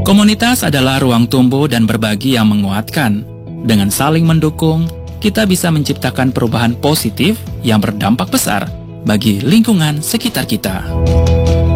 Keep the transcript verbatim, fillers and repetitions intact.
Komunitas adalah ruang tumbuh dan berbagi yang menguatkan. Dengan saling mendukung, kita bisa menciptakan perubahan positif yang berdampak besar bagi lingkungan sekitar kita.